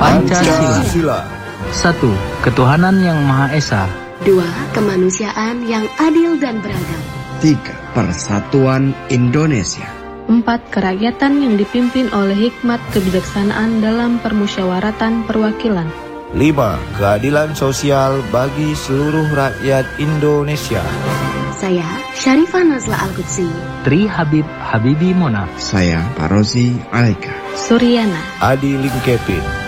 Pancasila. 1. Ketuhanan yang Maha Esa. 2. Kemanusiaan yang adil dan beradab. 3. Persatuan Indonesia. 4. Kerakyatan yang dipimpin oleh hikmat kebijaksanaan dalam permusyawaratan perwakilan. 5. Keadilan sosial bagi seluruh rakyat Indonesia. Saya Syarifah Nazla Al-Qudsi. Tri Habib Habibi Mona. Saya Parozi Alaika. Suryana. Adi Lingkepin.